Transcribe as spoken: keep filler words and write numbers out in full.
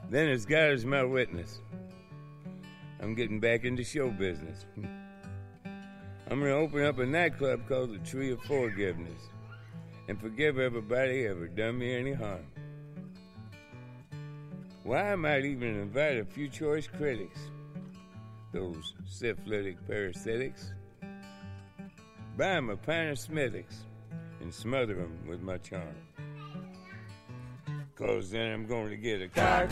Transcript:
Then as God is my witness, I'm getting back into show business. I'm going to open up a nightclub called the Tree of Forgiveness and forgive everybody ever done me any harm. Why, I might even invite a few choice critics, those syphilitic parasitics, buy 'em a pint of Smithwick's and smother 'em with my charm. 'Cause then I'm going to get a car.